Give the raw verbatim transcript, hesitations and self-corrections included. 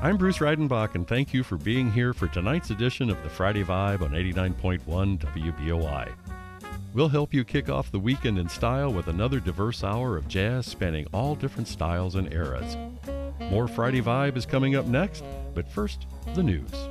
I'm Bruce Reidenbach, and thank you for being here for tonight's edition of the Friday Vibe on eighty-nine point one W B O I. We'll help you kick off the weekend in style with another diverse hour of jazz spanning all different styles and eras. More Friday Vibe is coming up next, but first, the news.